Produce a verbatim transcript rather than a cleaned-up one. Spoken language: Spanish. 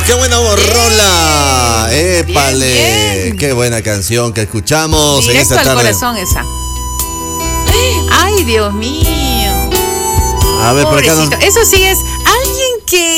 qué buena rola. Épale, bien, bien. Qué buena canción que escuchamos en Directo esta al tarde. corazón esa. Ay, Dios mío. A ver, por acá nos- Pobrecito. Eso sí es alguien que